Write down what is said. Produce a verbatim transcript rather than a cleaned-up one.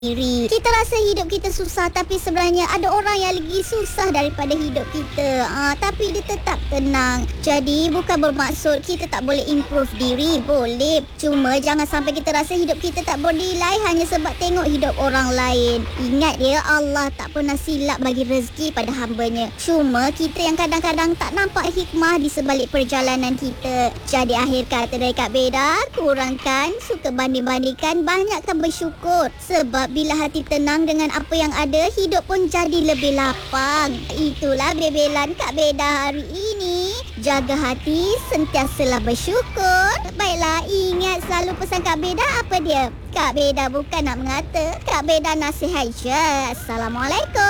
diri. Kita rasa hidup kita susah, tapi sebenarnya ada orang yang lagi susah daripada hidup kita. Ah, tapi dia tetap tenang. Jadi bukan bermaksud kita tak boleh improve diri. Boleh. Cuma jangan sampai kita rasa hidup kita tak bernilai hanya sebab tengok hidup orang lain. Ingat ya, Allah tak pernah silap bagi rezeki pada hambanya. Cuma kita yang kadang-kadang tak nampak hikmah di sebalik perjalanan kita. Jadi akhir kata dari Kak Beda, kurangkan suka banding-bandingkan, banyakkan bersyukur. Sebab bila hati tenang dengan apa yang ada, hidup pun jadi lebih lapang. Itulah bebelan Kak Beda hari ini. Jaga hati, sentiasalah bersyukur. Baiklah, ingat selalu pesan Kak Beda apa dia? Kak Beda bukan nak mengata, Kak Beda nasihat je. Assalamualaikum.